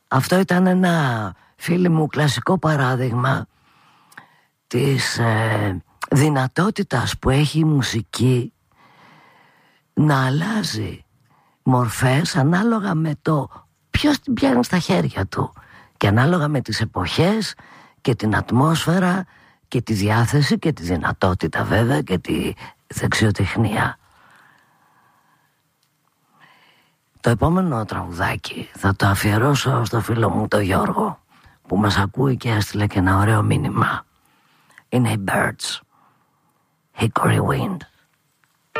Αυτό ήταν ένα, φίλοι μου, κλασικό παράδειγμα της δυνατότητας που έχει η μουσική να αλλάζει μορφές ανάλογα με το ποιος την πιάνει στα χέρια του και ανάλογα με τις εποχές και την ατμόσφαιρα και τη διάθεση και τη δυνατότητα βέβαια και τη δεξιοτεχνία. Το επόμενο τραγουδάκι θα το αφιερώσω στο φίλο μου τον Γιώργο, που μας ακούει και έστειλε και ένα ωραίο μήνυμα. Είναι οι Birds, Hickory Wind.